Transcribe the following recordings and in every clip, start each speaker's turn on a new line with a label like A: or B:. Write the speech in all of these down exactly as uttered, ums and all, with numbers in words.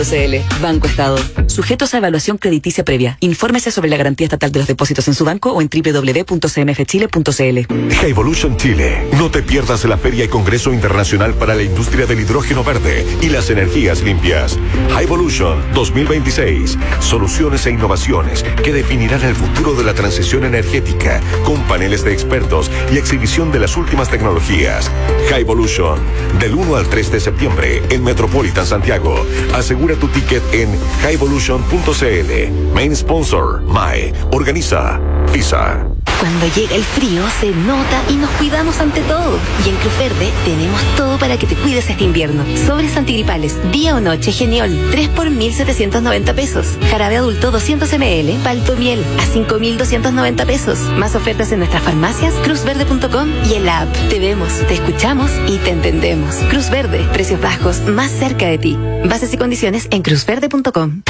A: C L. Banco Estado. Sujetos a evaluación crediticia previa. Infórmese sobre la garantía estatal de los depósitos en su banco o en doble u doble u doble u punto c m f chile punto c l.
B: Hyvolution Chile. No te pierdas la Feria y Congreso Internacional para la Industria del Hidrógeno Verde y las Energías Limpias. Hyvolution dos mil veintiséis. Soluciones e innovaciones que definirán el futuro de la transición energética con paneles de expertos y exhibición de las últimas tecnologías. Hyvolution. Del uno al tres de septiembre en Metropolitan Santiago. Asegura tu ticket en hyvolution punto c l. Main sponsor, M A E. Organiza, FISA.
C: Cuando llega el frío se nota y nos cuidamos ante todo. Y en Cruz Verde tenemos todo para que te cuides este invierno. Sobres antigripales, día o noche Geniol, tres por mil setecientos noventa pesos. Jarabe adulto doscientos mililitros, Paltomiel a cinco mil doscientos noventa pesos. Más ofertas en nuestras farmacias, cruz verde punto com y en la app. Te vemos, te escuchamos y te entendemos. Cruz Verde, precios bajos más cerca de ti. Bases y condiciones en cruz verde punto com.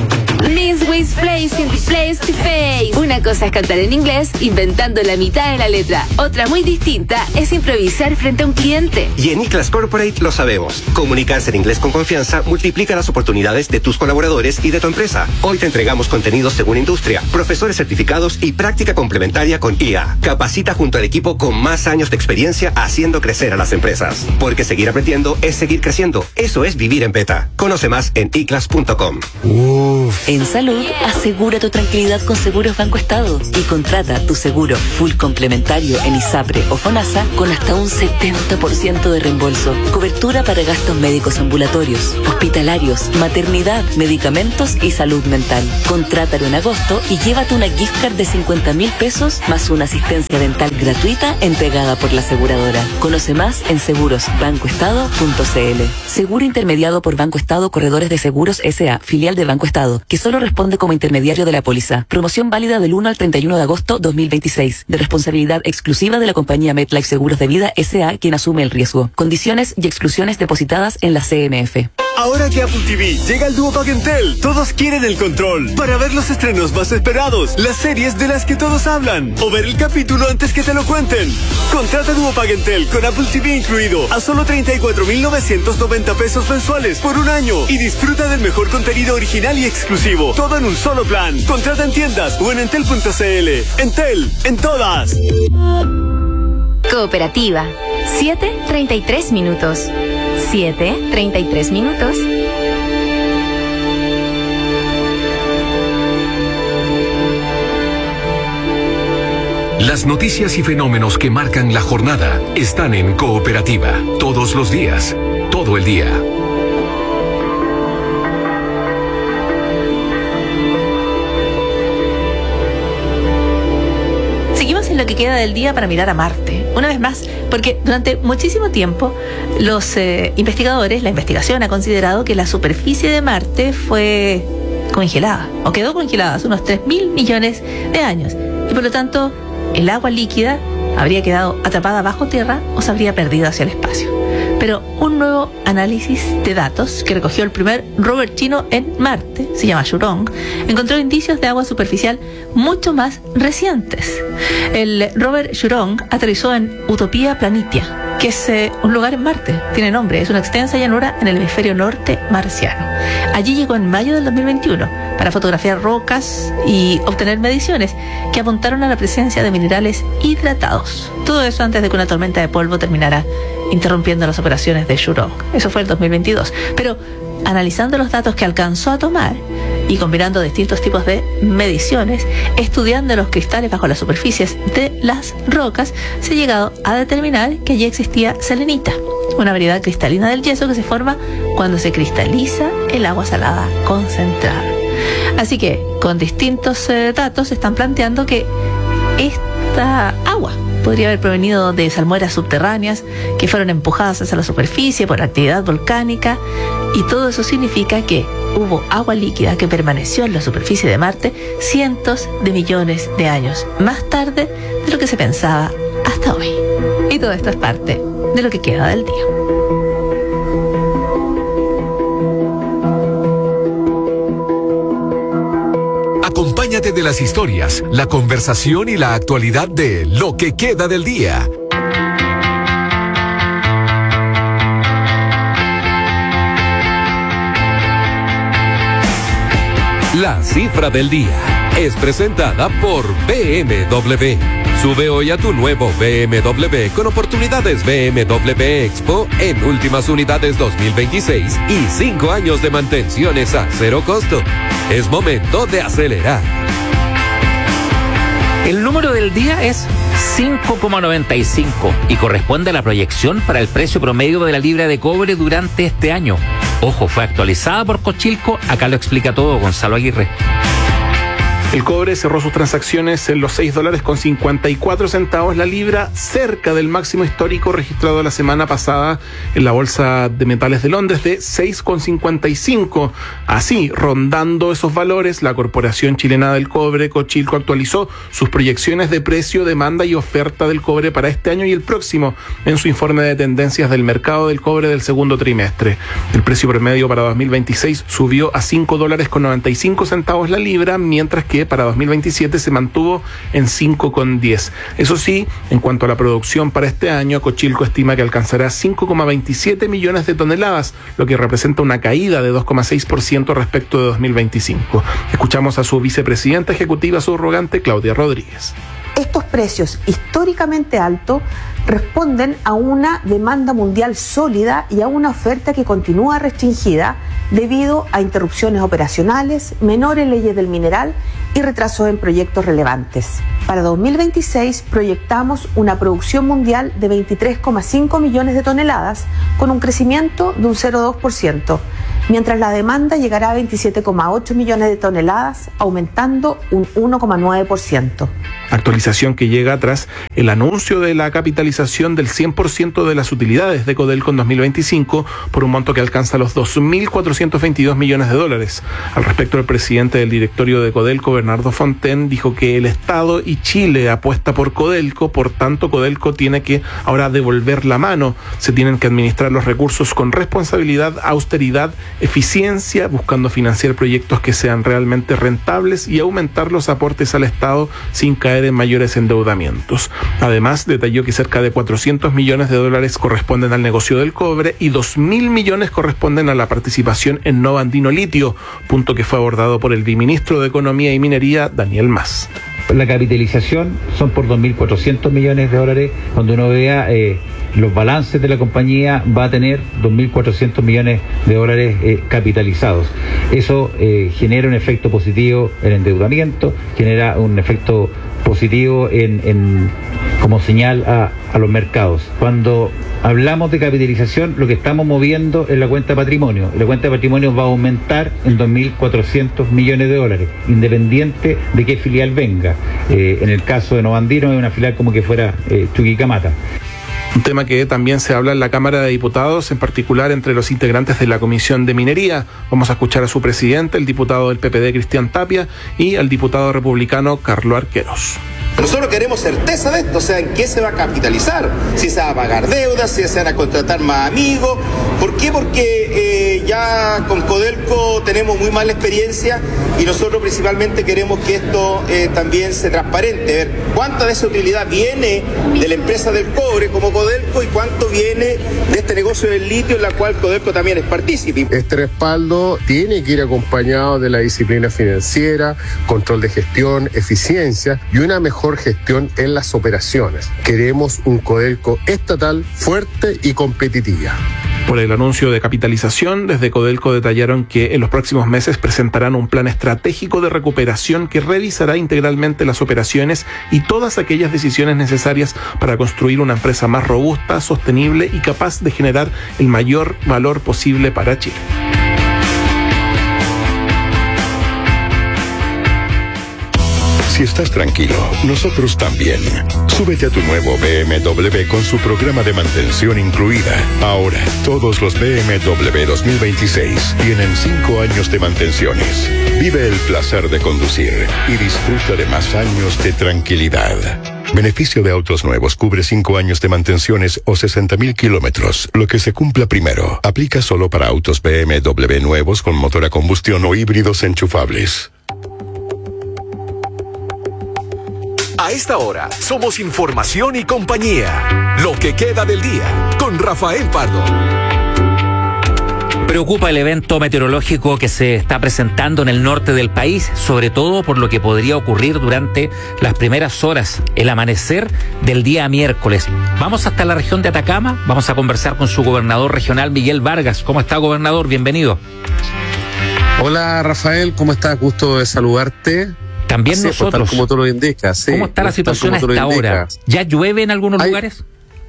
D: Miss with Place in Place to Face. Una cosa es cantar en inglés inventando la mitad de la letra. Otra muy distinta es improvisar frente a un cliente.
E: Y en iClass Corporate lo sabemos. Comunicarse en inglés con confianza multiplica las oportunidades de tus colaboradores y de tu empresa. Hoy te entregamos contenidos según industria, profesores certificados y práctica complementaria con I A. Capacita junto al equipo con más años de experiencia haciendo crecer a las empresas. Porque seguir aprendiendo es seguir creciendo. Eso es vivir en beta. Conoce más en i class punto com.
A: Uf. En salud, asegura tu tranquilidad con Seguros Banco Estado y contrata tu seguro full complementario en ISAPRE o FONASA con hasta un setenta por ciento de reembolso. Cobertura para gastos médicos ambulatorios, hospitalarios, maternidad, medicamentos y salud mental. Contrátalo en agosto y llévate una gift card de cincuenta mil pesos más una asistencia dental gratuita entregada por la aseguradora. Conoce más en seguros banco estado punto c l. Seguro intermediado por Banco Estado Corredores de Seguros S A, filial de Banco Estado, que solo responde como intermediario de la póliza. Promoción válida del uno al treinta y uno de agosto dos mil veintiséis. De responsabilidad exclusiva de la compañía MetLife Seguros de Vida S A, quien asume el riesgo. Condiciones y exclusiones depositadas en la C M F.
F: Ahora que Apple T V llega al dúo Pagentel, todos quieren el control para ver los estrenos más esperados, las series de las que todos hablan o ver el capítulo antes que te lo cuenten. Contrata dúo Pagentel con Apple T V incluido a solo treinta y cuatro mil novecientos noventa pesos mensuales por un año y disfruta del mejor contenido original y exclusivo. Todo en un solo plan. Contrata en tiendas o en entel punto c l. Entel, en todas.
C: Cooperativa. siete treinta y tres minutos. siete treinta y tres minutos.
G: Las noticias y fenómenos que marcan la jornada están en Cooperativa. Todos los días, todo el día.
H: Seguimos en lo que queda del día para mirar a Marte, una vez más, porque durante muchísimo tiempo los eh, investigadores, la investigación ha considerado que la superficie de Marte fue congelada, o quedó congelada hace unos tres mil millones de años, y por lo tanto el agua líquida habría quedado atrapada bajo tierra o se habría perdido hacia el espacio. Pero un nuevo análisis de datos que recogió el primer rover chino en Marte, se llama Zhurong, encontró indicios de agua superficial mucho más recientes. El rover Zhurong aterrizó en Utopía Planitia, que es eh, un lugar en Marte, tiene nombre, es una extensa llanura en el hemisferio norte marciano. Allí llegó en mayo del dos mil veintiuno para fotografiar rocas y obtener mediciones que apuntaron a la presencia de minerales hidratados. Todo eso antes de que una tormenta de polvo terminara interrumpiendo las operaciones de Zhurong. Eso fue el dos mil veintidós. Pero analizando los datos que alcanzó a tomar y combinando distintos tipos de mediciones, estudiando los cristales bajo las superficies de las rocas, se ha llegado a determinar que allí existía selenita, una variedad cristalina del yeso que se forma cuando se cristaliza el agua salada concentrada. Así que, con distintos eh, datos, se están planteando que esta agua podría haber provenido de salmueras subterráneas que fueron empujadas hacia la superficie por actividad volcánica, y todo eso significa que hubo agua líquida que permaneció en la superficie de Marte cientos de millones de años más tarde de lo que se pensaba hasta hoy. Y todo esto es parte de lo que queda del día.
G: Acompáñate de las historias, la conversación y la actualidad de Lo que queda del día.
I: La cifra del día es presentada por B M W. Sube hoy a tu nuevo B M W con oportunidades B M W Expo en últimas unidades dos mil veintiséis y cinco años de mantenciones a cero costo. Es momento de acelerar.
J: El número del día es cinco coma noventa y cinco y corresponde a la proyección para el precio promedio de la libra de cobre durante este año. Ojo, fue actualizada por Cochilco. Acá lo explica todo Gonzalo Aguirre.
K: El cobre cerró sus transacciones en los seis dólares con cincuenta y cuatro centavos la libra, cerca del máximo histórico registrado la semana pasada en la Bolsa de Metales de Londres de seis con cincuenta y cinco. Así, rondando esos valores, la Corporación Chilena del Cobre, Cochilco, actualizó sus proyecciones de precio, demanda y oferta del cobre para este año y el próximo en su informe de tendencias del mercado del cobre del segundo trimestre. El precio promedio para dos mil veintiséis subió a cinco dólares con noventa y cinco centavos la libra, mientras que para dos mil veintisiete se mantuvo en cinco con diez. Eso sí, en cuanto a la producción para este año, Cochilco estima que alcanzará cinco coma veintisiete millones de toneladas, lo que representa una caída de dos coma seis por ciento respecto de dos mil veinticinco. Escuchamos a su vicepresidenta ejecutiva subrogante, Claudia Rodríguez.
L: Estos precios históricamente altos responden a una demanda mundial sólida y a una oferta que continúa restringida debido a interrupciones operacionales, menores leyes del mineral y retrasos en proyectos relevantes. Para dos mil veintiséis proyectamos una producción mundial de veintitrés coma cinco millones de toneladas con un crecimiento de un cero coma dos por ciento, mientras la demanda llegará a veintisiete coma ocho millones de toneladas, aumentando un uno coma nueve por ciento.
K: Actualización que llega tras el anuncio de la capitalización del cien por ciento de las utilidades de Codelco en dos mil veinticinco por un monto que alcanza los dos mil cuatrocientos veintidós millones de dólares. Al respecto, el presidente del directorio de Codelco, Bernardo Fonten, dijo que el Estado y Chile apuesta por Codelco, por tanto Codelco tiene que ahora devolver la mano. Se tienen que administrar los recursos con responsabilidad, austeridad, eficiencia, buscando financiar proyectos que sean realmente rentables y aumentar los aportes al Estado sin caer en mayores endeudamientos. Además, detalló que cerca de cuatrocientos millones de dólares corresponden al negocio del cobre y dos mil millones corresponden a la participación en Nova Andino Litio, punto que fue abordado por el viceministro de Economía y Minería, Daniel Mas.
M: La capitalización son por dos mil cuatrocientos millones de dólares. Cuando uno vea eh, los balances de la compañía, va a tener dos mil cuatrocientos millones de dólares eh, capitalizados. Eso eh, genera un efecto positivo en endeudamiento, genera un efecto positivo en, en como señal a, a los mercados. Cuando hablamos de capitalización, lo que estamos moviendo es la cuenta de patrimonio. La cuenta de patrimonio va a aumentar en dos mil cuatrocientos millones de dólares, independiente de qué filial venga. Eh, en el caso de Nova Andino es una filial como que fuera eh, Chuquicamata.
K: Un tema que también se habla en la Cámara de Diputados, en particular entre los integrantes de la Comisión de Minería. Vamos a escuchar a su presidente, el diputado del P P D, Cristian Tapia, y al diputado republicano, Carlos Arqueros.
N: Nosotros queremos certeza de esto, o sea, en qué se va a capitalizar, si se va a pagar deudas, si se van a contratar más amigos. ¿Por qué? Porque eh, ya con Codelco tenemos muy mala experiencia y nosotros principalmente queremos que esto eh, también sea transparente, ver cuánta de esa utilidad viene de la empresa del cobre como Codelco y cuánto viene de este negocio del litio en la cual Codelco también es partícipe.
O: Este respaldo tiene que ir acompañado de la disciplina financiera, control de gestión, eficiencia y una mejor gestión en las operaciones. Queremos un Codelco estatal fuerte y competitiva.
K: Por el anuncio de capitalización, desde Codelco detallaron que en los próximos meses presentarán un plan estratégico de recuperación que revisará integralmente las operaciones y todas aquellas decisiones necesarias para construir una empresa más robusta, sostenible y capaz de generar el mayor valor posible para Chile.
B: Si estás tranquilo, nosotros también. Súbete a tu nuevo B M W con su programa de mantención incluida. Ahora, todos los B M W dos mil veintiséis tienen cinco años de mantenciones. Vive el placer de conducir y disfruta de más años de tranquilidad. Beneficio de autos nuevos cubre cinco años de mantenciones o sesenta mil kilómetros. Lo que se cumpla primero. Aplica solo para autos B M W nuevos con motor a combustión o híbridos enchufables.
G: A esta hora somos información y compañía. Lo que queda del día con Rafael Pardo.
J: Preocupa el evento meteorológico que se está presentando en el norte del país, sobre todo por lo que podría ocurrir durante las primeras horas, el amanecer del día miércoles. Vamos hasta la región de Atacama, vamos a conversar con su gobernador regional, Miguel Vargas. ¿Cómo está, gobernador? Bienvenido.
P: Hola, Rafael, ¿cómo estás? Gusto de saludarte.
J: También
P: Así,
J: nosotros.
P: Tal como tú lo indicas. Sí,
J: ¿Cómo está la situación hasta ahora? ¿Ya llueve en algunos Hay... lugares?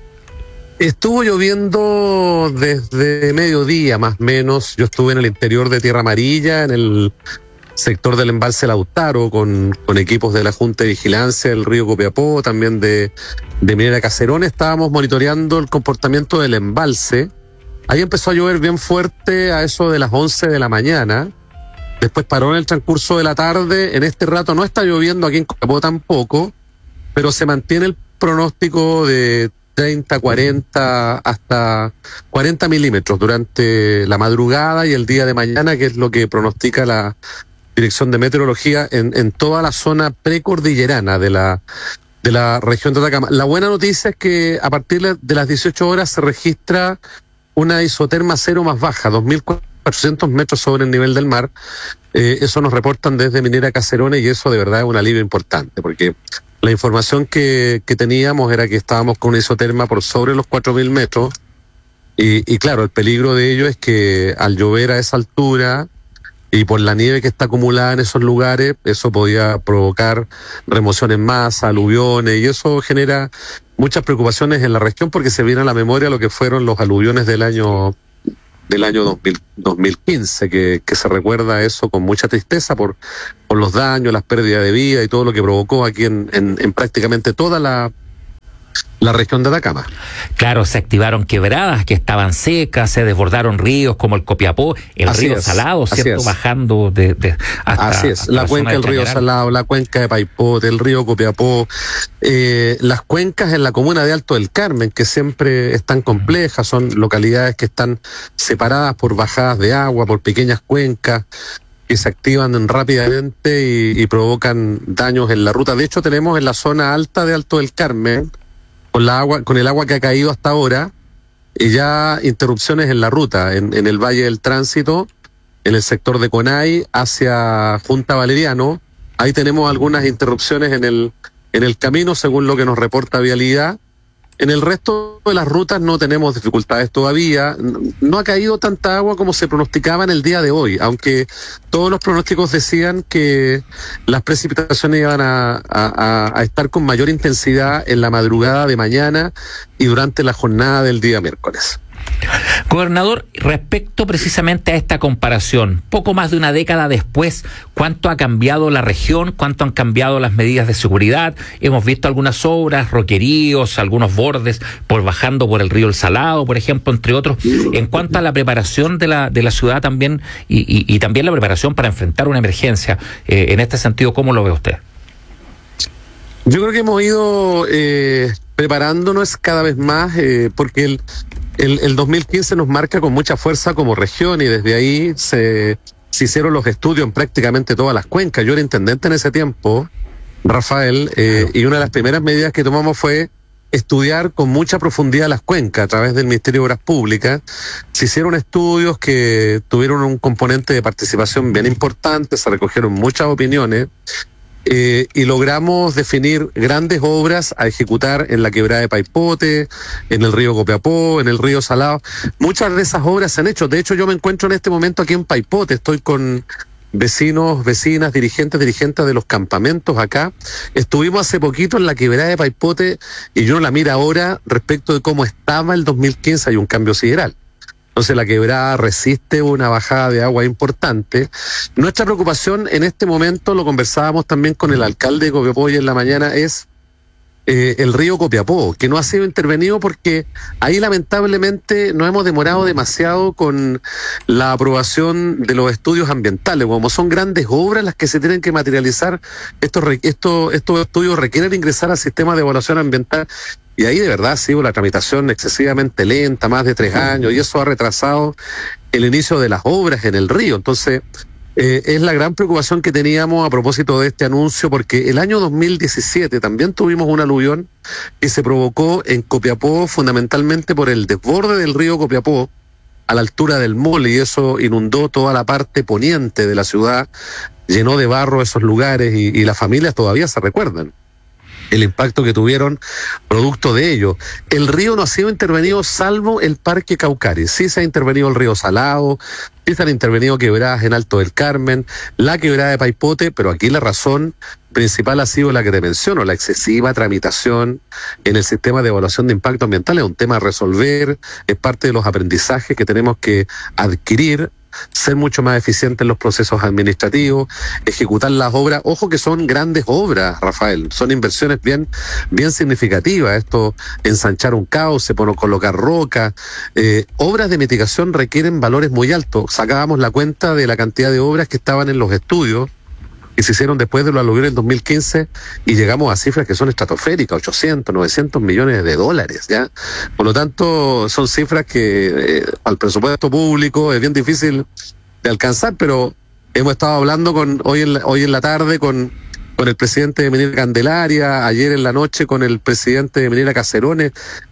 P: Estuvo lloviendo desde mediodía, más o menos. Yo estuve en el interior de Tierra Amarilla, en el sector del embalse Lautaro, con, con equipos de la Junta de Vigilancia del río Copiapó, también de, de Minera Caserones. Estábamos monitoreando el comportamiento del embalse. Ahí empezó a llover bien fuerte a eso de las once de la mañana. Después paró en el transcurso de la tarde. En este rato no está lloviendo aquí en Copiapó tampoco, pero se mantiene el pronóstico de treinta, cuarenta, hasta cuarenta milímetros durante la madrugada y el día de mañana, que es lo que pronostica la Dirección de Meteorología en, en toda la zona precordillerana de la, de la región de Atacama. La buena noticia es que a partir de las dieciocho horas se registra una isoterma cero más baja, dos mil cuatrocientos metros sobre el nivel del mar. Eh, eso nos reportan desde Minera Caserones y eso de verdad es un alivio importante, porque la información que, que teníamos era que estábamos con una isoterma por sobre los cuatro mil metros y, y claro, el peligro de ello es que al llover a esa altura y por la nieve que está acumulada en esos lugares, eso podía provocar remoción en masa, aluviones, y eso genera muchas preocupaciones en la región porque se viene a la memoria lo que fueron los aluviones del año del año dos mil, dos mil quince, que, que se recuerda eso con mucha tristeza por, por los daños, las pérdidas de vida y todo lo que provocó aquí en, en, en prácticamente toda la, la región de Atacama.
J: Claro, se activaron quebradas que estaban secas, se desbordaron ríos como el Copiapó, el
P: así
J: río
P: es,
J: Salado, ¿cierto?
P: Es.
J: Bajando de, de hasta,
P: así es,
J: hasta
P: la,
J: la
P: cuenca del río Salado, la cuenca de Paipote, el río Copiapó, eh, las cuencas en la comuna de Alto del Carmen, que siempre están complejas, son localidades que están separadas por bajadas de agua, por pequeñas cuencas que se activan rápidamente y, y provocan daños en la ruta. De hecho, tenemos en la zona alta de Alto del Carmen, con la agua, con el agua que ha caído hasta ahora, y ya interrupciones en la ruta, en, en el Valle del Tránsito, en el sector de Conay, hacia Junta Valeriano. Ahí tenemos algunas interrupciones en el, en el camino, según lo que nos reporta Vialidad. En el resto de las rutas no tenemos dificultades todavía. No ha caído tanta agua como se pronosticaba en el día de hoy, aunque todos los pronósticos decían que las precipitaciones iban a, a, a estar con mayor intensidad en la madrugada de mañana y durante la jornada del día miércoles.
J: Gobernador, respecto precisamente a esta comparación, poco más de una década después, ¿cuánto ha cambiado la región? ¿Cuánto han cambiado las medidas de seguridad? Hemos visto algunas obras, roqueríos, algunos bordes por bajando por el río El Salado, por ejemplo, entre otros. En cuanto a la preparación de la de la ciudad también y, y, y también la preparación para enfrentar una emergencia, eh, en este sentido, ¿cómo lo ve usted?
P: Yo creo que hemos ido eh, preparándonos cada vez más eh, porque el El, el dos mil quince nos marca con mucha fuerza como región y desde ahí se, se hicieron los estudios en prácticamente todas las cuencas. Yo era intendente en ese tiempo, Rafael, eh, y una de las primeras medidas que tomamos fue estudiar con mucha profundidad las cuencas a través del Ministerio de Obras Públicas. Se hicieron estudios que tuvieron un componente de participación bien importante, se recogieron muchas opiniones. Eh, y logramos definir grandes obras a ejecutar en la quebrada de Paipote, en el río Copiapó, en el río Salado. Muchas de esas obras se han hecho. De hecho, yo me encuentro en este momento aquí en Paipote. Estoy con vecinos, vecinas, dirigentes, dirigentes de los campamentos acá. Estuvimos hace poquito en la quebrada de Paipote y yo la miro ahora respecto de cómo estaba el dos mil quince. Hay un cambio sideral. Entonces la quebrada resiste una bajada de agua importante. Nuestra preocupación en este momento, lo conversábamos también con el alcalde de Copiapó hoy en la mañana, es eh, el río Copiapó, que no ha sido intervenido porque ahí lamentablemente nos hemos demorado demasiado con la aprobación de los estudios ambientales. Como son grandes obras las que se tienen que materializar, estos, estos, estos estudios requieren ingresar al sistema de evaluación ambiental. Y ahí de verdad ha sido la tramitación excesivamente lenta, más de tres años, y eso ha retrasado el inicio de las obras en el río. Entonces, eh, es la gran preocupación que teníamos a propósito de este anuncio, porque el año dos mil diecisiete también tuvimos un aluvión que se provocó en Copiapó fundamentalmente por el desborde del río Copiapó, a la altura del mall y eso inundó toda la parte poniente de la ciudad, llenó de barro esos lugares y, y las familias todavía se recuerdan el impacto que tuvieron producto de ello. El río no ha sido intervenido salvo el Parque Caucarí. Sí se ha intervenido el río Salado, sí se han intervenido quebradas en Alto del Carmen, la quebrada de Paipote, pero aquí la razón principal ha sido la que te menciono, la excesiva tramitación en el sistema de evaluación de impacto ambiental. Es un tema a resolver, es parte de los aprendizajes que tenemos que adquirir, ser mucho más eficientes en los procesos administrativos, ejecutar las obras. Ojo que son grandes obras, Rafael, son inversiones bien, bien significativas. Esto, ensanchar un cauce, poner, colocar roca, eh, obras de mitigación requieren valores muy altos. Sacábamos la cuenta de la cantidad de obras que estaban en los estudios que se hicieron después de lo aluvión del dos mil quince y llegamos a cifras que son estratosféricas, ochocientos, novecientos millones de dólares, ¿ya? Por lo tanto, son cifras que eh, al presupuesto público es bien difícil de alcanzar, pero hemos estado hablando con hoy en la, hoy en la tarde con, con el presidente de Minera Candelaria, ayer en la noche con el presidente de Minera Caserones,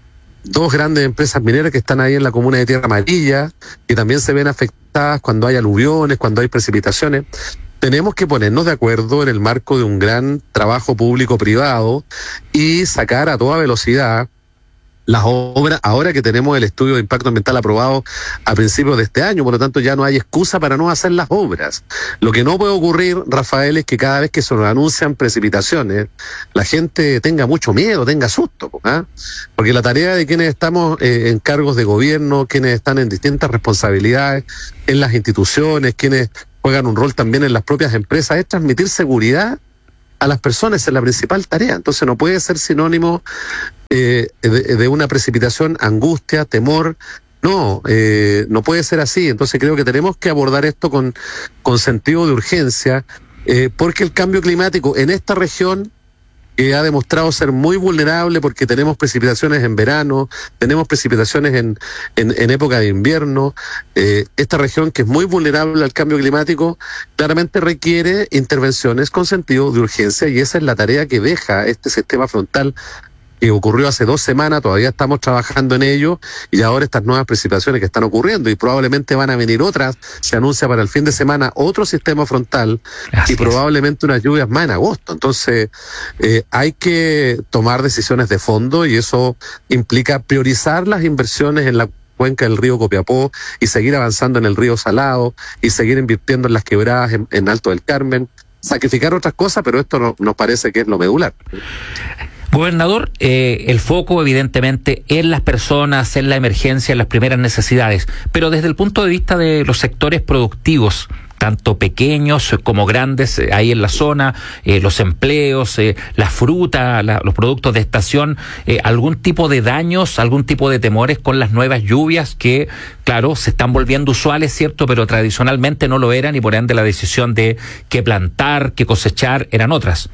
P: dos grandes empresas mineras que están ahí en la comuna de Tierra Amarilla, que también se ven afectadas cuando hay aluviones, cuando hay precipitaciones. Tenemos que ponernos de acuerdo en el marco de un gran trabajo público-privado y sacar a toda velocidad las obras, ahora que tenemos el estudio de impacto ambiental aprobado a principios de este año. Por lo tanto, ya no hay excusa para no hacer las obras. Lo que no puede ocurrir, Rafael, es que cada vez que se nos anuncian precipitaciones, la gente tenga mucho miedo, tenga susto, ¿eh? Porque la tarea de quienes estamos eh, en cargos de gobierno, quienes están en distintas responsabilidades, en las instituciones, quienes juegan un rol también en las propias empresas, es transmitir seguridad a las personas, es la principal tarea. Entonces no puede ser sinónimo eh, de, de una precipitación, angustia, temor. No, eh, no puede ser así. Entonces creo que tenemos que abordar esto con, con sentido de urgencia, eh, porque el cambio climático en esta región, que ha demostrado ser muy vulnerable porque tenemos precipitaciones en verano, tenemos precipitaciones en, en, en época de invierno, eh, esta región que es muy vulnerable al cambio climático, claramente requiere intervenciones con sentido de urgencia y esa es la tarea que deja este sistema frontal que ocurrió hace dos semanas, todavía estamos trabajando en ello y ahora estas nuevas precipitaciones que están ocurriendo y probablemente van a venir otras, se anuncia para el fin de semana otro sistema frontal Así y probablemente es. unas lluvias más en agosto. Entonces eh, hay que tomar decisiones de fondo y eso implica priorizar las inversiones en la cuenca del río Copiapó y seguir avanzando en el río Salado y seguir invirtiendo en las quebradas en, en Alto del Carmen, sacrificar otras cosas, pero esto no, nos parece que es lo medular.
J: Gobernador, eh, el foco evidentemente en las personas, en la emergencia, en las primeras necesidades, pero desde el punto de vista de los sectores productivos, tanto pequeños como grandes, eh, ahí en la zona, eh, los empleos, eh, la fruta, la, los productos de estación, eh, algún tipo de daños, algún tipo de temores con las nuevas lluvias que, claro, se están volviendo usuales, ¿cierto? Pero tradicionalmente no lo eran y por ende la decisión de qué plantar, qué cosechar, eran otras.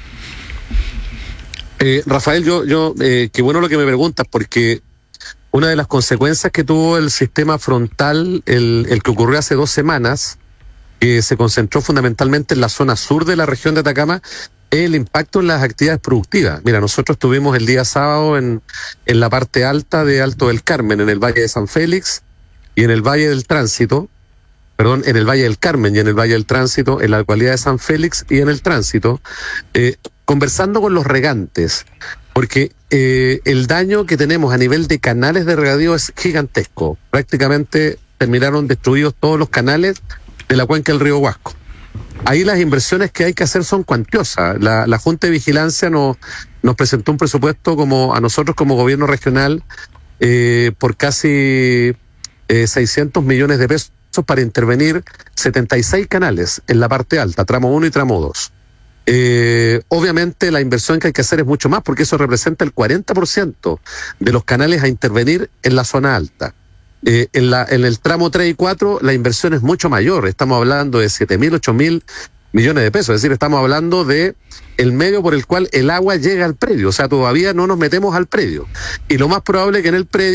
P: Eh, Rafael, yo, yo, eh, qué bueno lo que me preguntas, porque una de las consecuencias que tuvo el sistema frontal, el, el que ocurrió hace dos semanas, que se concentró fundamentalmente en la zona sur de la región de Atacama, es el impacto en las actividades productivas. Mira, nosotros estuvimos el día sábado en, en la parte alta de Alto del Carmen, en el Valle de San Félix y en el Valle del Tránsito, perdón, en el Valle del Carmen y en el Valle del Tránsito, en la localidad de San Félix y en el Tránsito, eh, conversando con los regantes, porque eh, el daño que tenemos a nivel de canales de regadío es gigantesco. Prácticamente terminaron destruidos todos los canales de la cuenca del río Huasco. Ahí las inversiones que hay que hacer son cuantiosas. La, la Junta de Vigilancia nos, nos presentó un presupuesto como a nosotros como gobierno regional eh, por casi eh, seiscientos millones de pesos para intervenir setenta y seis canales en la parte alta, tramo uno y tramo dos. Eh, obviamente la inversión que hay que hacer es mucho más porque eso representa el cuarenta por ciento de los canales a intervenir en la zona alta. Eh, en, la, en el tramo tres y cuatro la inversión es mucho mayor, estamos hablando de siete mil, ocho mil millones de pesos, es decir, estamos hablando de el medio por el cual el agua llega al predio, o sea, todavía no nos metemos al predio. Y lo más probable es que en el predio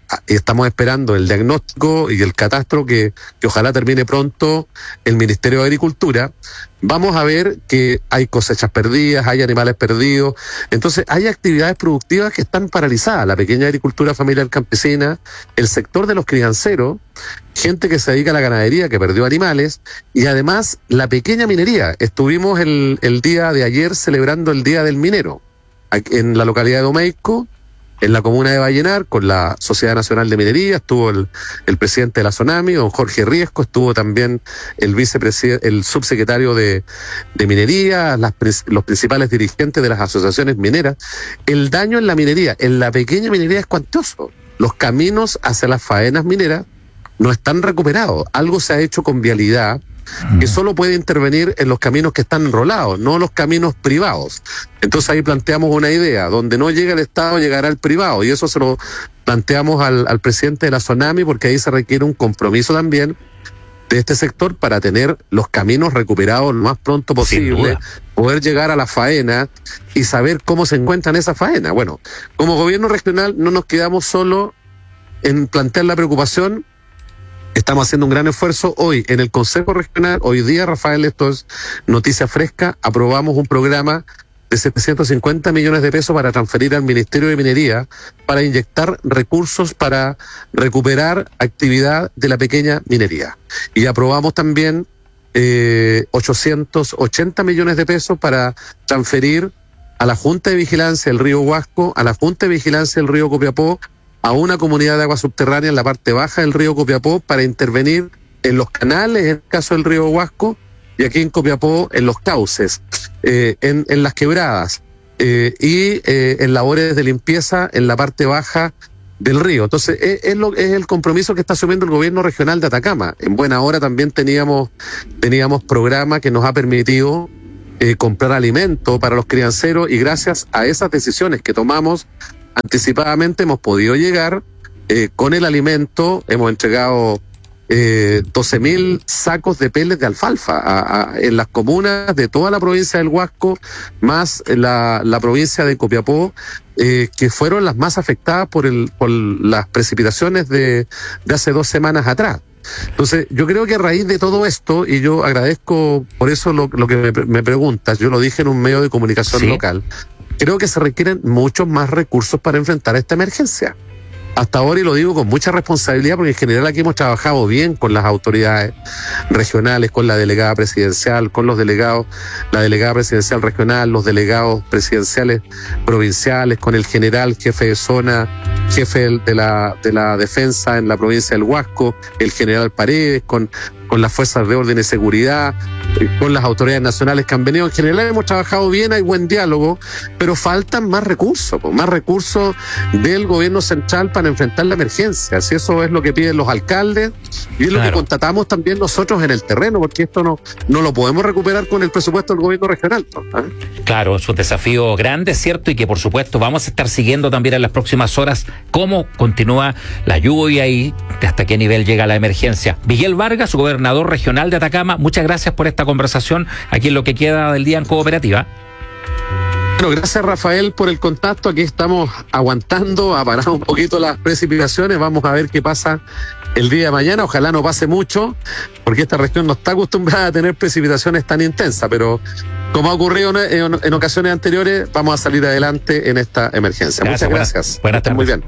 P: estamos esperando el diagnóstico y el catastro que, que ojalá termine pronto el Ministerio de Agricultura. Vamos a ver que hay cosechas perdidas, hay animales perdidos, entonces hay actividades productivas que están paralizadas, la pequeña agricultura familiar campesina, el sector de los crianceros, gente que se dedica a la ganadería que perdió animales y además la pequeña minería. Estuvimos el, el día de ayer celebrando el Día del Minero en la localidad de Domeico, en la comuna de Vallenar, con la Sociedad Nacional de Minería. Estuvo el, el presidente de la SONAMI, don Jorge Riesco, estuvo también el vicepresidente, el subsecretario de, de Minería, las, los principales dirigentes de las asociaciones mineras. El daño en la minería, en la pequeña minería es cuantioso. Los caminos hacia las faenas mineras no están recuperados. Algo se ha hecho con vialidad, que solo puede intervenir en los caminos que están enrolados, no los caminos privados. Entonces ahí planteamos una idea, donde no llega el Estado, llegará el privado, y eso se lo planteamos al, al presidente de la SONAMI, porque ahí se requiere un compromiso también de este sector para tener los caminos recuperados lo más pronto posible, poder llegar a la faena y saber cómo se encuentran esas faenas. Bueno, como gobierno regional no nos quedamos solo en plantear la preocupación. Estamos haciendo un gran esfuerzo hoy en el Consejo Regional. Hoy día, Rafael, esto es noticia fresca, aprobamos un programa de setecientos cincuenta millones de pesos para transferir al Ministerio de Minería para inyectar recursos para recuperar actividad de la pequeña minería. Y aprobamos también eh, ochocientos ochenta millones de pesos para transferir a la Junta de Vigilancia del Río Huasco, a la Junta de Vigilancia del Río Copiapó, a una comunidad de agua subterránea en la parte baja del río Copiapó para intervenir en los canales, en el caso del río Huasco, y aquí en Copiapó en los cauces, eh, en, en las quebradas, eh, y eh, en labores de limpieza en la parte baja del río. Entonces, es, es, lo, es el compromiso que está asumiendo el gobierno regional de Atacama. En buena hora también teníamos, teníamos programa que nos ha permitido eh, comprar alimento para los crianceros, y gracias a esas decisiones que tomamos anticipadamente hemos podido llegar eh, con el alimento. Hemos entregado eh, doce mil sacos de peles de alfalfa a, a, en las comunas de toda la provincia del Huasco, más la, la provincia de Copiapó, eh, que fueron las más afectadas por, el, por las precipitaciones de, de hace dos semanas atrás. Entonces, yo creo que a raíz de todo esto, y yo agradezco por eso lo, lo que me, me preguntas, yo lo dije en un medio de comunicación ¿Sí? local, creo que se requieren muchos más recursos para enfrentar esta emergencia. Hasta ahora, y lo digo con mucha responsabilidad, porque en general aquí hemos trabajado bien con las autoridades regionales, con la delegada presidencial, con los delegados, la delegada presidencial regional, los delegados presidenciales provinciales, con el general jefe de zona, jefe de la, de la defensa en la provincia del Huasco, el general Paredes, con, con las fuerzas de orden y seguridad, con las autoridades nacionales que han venido. En general hemos trabajado bien, hay buen diálogo, pero faltan más recursos, más recursos del gobierno central para enfrentar la emergencia. Si eso es lo que piden los alcaldes y es claro. lo que constatamos también nosotros en el terreno, porque esto no, no lo podemos recuperar con el presupuesto del gobierno regional, ¿no? ¿Eh?
J: Claro, es un desafío grande, ¿cierto? Y que por supuesto vamos a estar siguiendo también en las próximas horas cómo continúa la lluvia y hasta qué nivel llega la emergencia. Miguel Vargas, gobernador regional de Atacama, muchas gracias por esta conversación aquí en lo que queda del día en Cooperativa.
P: Bueno, gracias Rafael por el contacto. Aquí estamos aguantando, ha parado un poquito las precipitaciones, vamos a ver qué pasa el día de mañana. Ojalá no pase mucho, porque esta región no está acostumbrada a tener precipitaciones tan intensas, pero como ha ocurrido en, en, en ocasiones anteriores, vamos a salir adelante en esta emergencia. Gracias, Muchas gracias.
J: Buenas tardes.
P: Muy bien.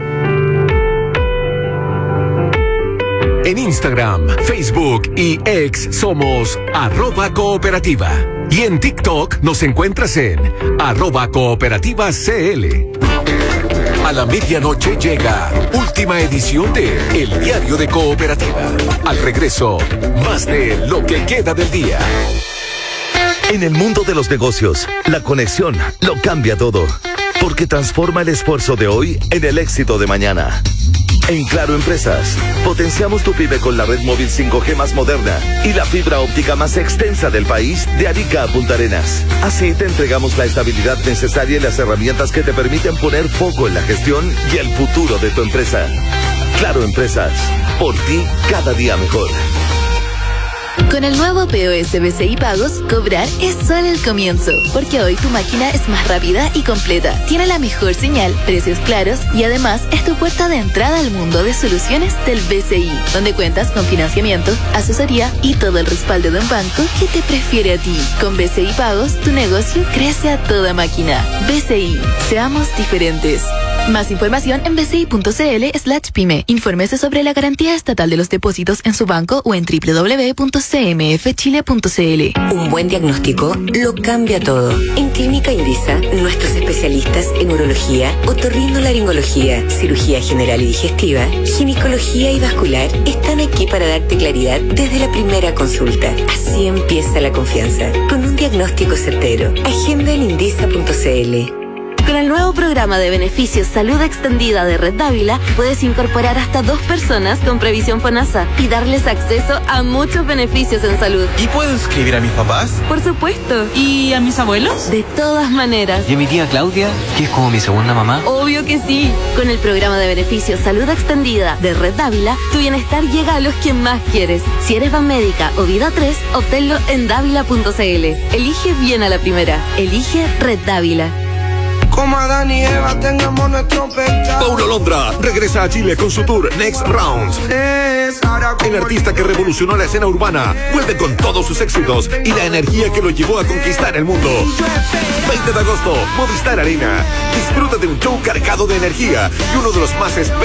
G: En Instagram, Facebook y X somos arroba cooperativa. Y en TikTok nos encuentras en arroba cooperativa CL. A la medianoche llega última edición de El Diario de Cooperativa. Al regreso, más de lo que queda del día.
Q: En el mundo de los negocios, la conexión lo cambia todo, porque transforma el esfuerzo de hoy en el éxito de mañana. En Claro Empresas, potenciamos tu pyme con la red móvil cinco G más moderna y la fibra óptica más extensa del país, de Arica a Punta Arenas. Así te entregamos la estabilidad necesaria y las herramientas que te permiten poner foco en la gestión y el futuro de tu empresa. Claro Empresas, por ti cada día mejor.
D: Con el nuevo P O S B C I Pagos, cobrar es solo el comienzo, porque hoy tu máquina es más rápida y completa, tiene la mejor señal, precios claros y además es tu puerta de entrada al mundo de soluciones del B C I, donde cuentas con financiamiento, asesoría y todo el respaldo de un banco que te prefiere a ti. Con B C I Pagos, tu negocio crece a toda máquina. B C I, seamos diferentes. Más información en bci.cl slash pyme. Infórmese sobre la garantía estatal de los depósitos en su banco o en doble u doble u doble u punto c m f chile punto c l.
A: Un buen diagnóstico lo cambia todo. En Clínica Indisa, nuestros especialistas en urología, otorrinolaringología, cirugía general y digestiva, ginecología y vascular están aquí para darte claridad desde la primera consulta. Así empieza la confianza, con un diagnóstico certero. Agenda en indisa punto c l.
D: Con el nuevo programa de beneficios Salud Extendida de Red Dávila, puedes incorporar hasta dos personas con previsión FONASA y darles acceso a muchos beneficios en salud.
R: ¿Y puedo inscribir a mis papás?
D: Por supuesto.
R: ¿Y a mis abuelos?
D: De todas maneras.
R: ¿Y a mi tía Claudia, que es como mi segunda mamá?
D: Obvio que sí. Con el programa de beneficios Salud Extendida de Red Dávila, tu bienestar llega a los que más quieres. Si eres Banmédica o Vida tres, obténlo en dávila punto c l. Elige bien a la primera. Elige Red Dávila.
S: Como Adán y Eva tengamos nuestro pecado.
B: Paulo Londra regresa a Chile con su tour Next Round. El artista que revolucionó la escena urbana vuelve con todos sus éxitos y la energía que lo llevó a conquistar el mundo. veinte de agosto, Movistar Arena. Disfruta de un show cargado de energía y uno de los más esperados